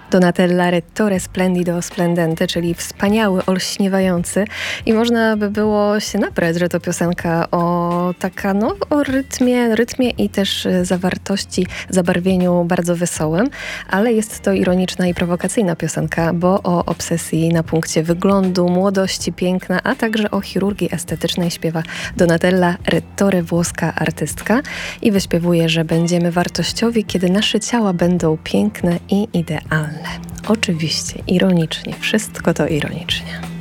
Donatella Rettore Splendido Splendente, czyli wspaniały, olśniewający. I można by było się nabrać, że to piosenka o rytmie i też zawartości, zabarwieniu bardzo wesołym, ale jest to ironiczna i prowokacyjna piosenka, bo o obsesji na punkcie wyglądu, młodości, piękna, a także o chirurgii estetycznej śpiewa Donatella Rettore, włoska artystka, i wyśpiewuje, że będziemy wartościowi, kiedy nasze ciała będą piękne i idealne. Oczywiście, ironicznie. Wszystko to ironicznie.